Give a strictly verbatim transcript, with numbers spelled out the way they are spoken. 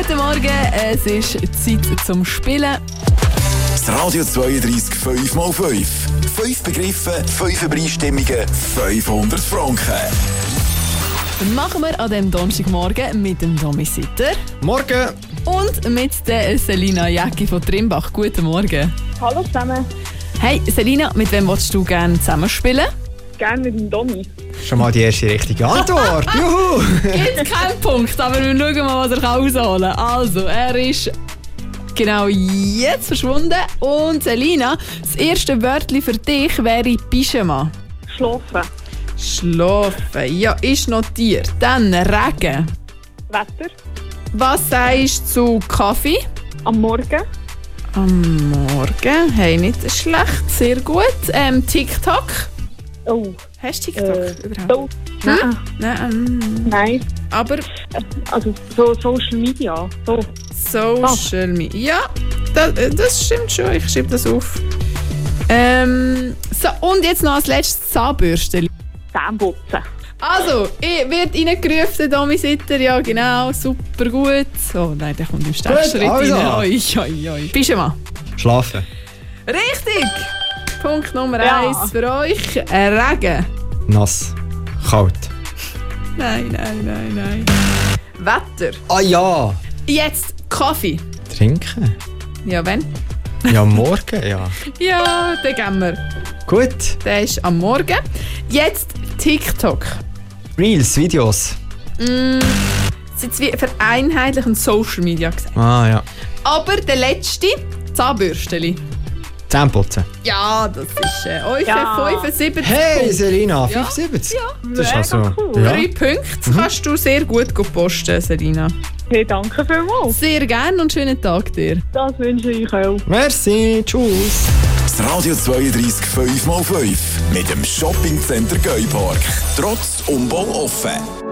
Guten Morgen, es ist Zeit zum Spielen. Das Radio zweiunddreißig fünf mal fünf. Fünf Begriffe, fünf Übereinstimmungen, fünfhundert Franken. Machen wir an diesem Donnerstagmorgen mit dem Domi Sitter. Morgen! Und mit der Selina Jäcki von Trimbach. Guten Morgen. Hallo zusammen. Hey Selina, mit wem willst du gerne zusammenspielen? Gerne mit dem Domi. Schon mal die erste richtige Antwort. Juhu! Gibt keinen Punkt, aber wir schauen mal, was er rausholen kann. Also, er ist genau jetzt verschwunden. Und Selina, das erste Wörtchen für dich wäre Pyjama. Schlafen. Schlafen, ja, ist notiert. Dann Regen. Wetter. Was sagst du zu Kaffee? Am Morgen. Am Morgen, hey, nicht schlecht, sehr gut. Ähm, TikTok. Oh. Hast du TikTok Äh, überhaupt? so. Nein. Nein, ähm, Nein. aber Also so Social Media. So. Social Media. Ja, das, das stimmt schon, ich schreibe das auf. Ähm, so, und jetzt noch als letztes Zahnbürste. Zähneputzen. Also, ich werde reingerufen, Domi Sitter, ja genau, super gut. Oh nein, der kommt im Stechschritt rein. also. Oi, oi, oi. Pyjama. Schlafen. Richtig! Punkt Nummer Ja. eins für euch. Äh, Regen. Nass. Kalt. Nein, nein, nein, nein. Wetter. Ah ja! Jetzt Kaffee. Trinken? Ja, wenn? Ja, am Morgen, ja. Ja, den geben wir. Gut. Der ist am Morgen. Jetzt TikTok. Reels, Videos. Mm, das ist jetzt wie vereinheitlichend Social Media gesagt. Ah ja. Aber der letzte, Zahnbürsteli. Zähneputzen. Ja, das ist äh, eure Ja. fünfundsiebzig Hey Punkte. Selina, Ja. fünfundsiebzig? Ja. Das ist also. cool. Ja. Drei Punkte kannst du sehr gut posten, Selina. Hey, danke vielmals. Sehr gerne und schönen Tag dir. Das wünsche ich euch auch. Merci, tschüss. Das Radio zweiunddreißig fünf mal fünf mit dem Shoppingcenter Geupark. Trotz Umbau offen.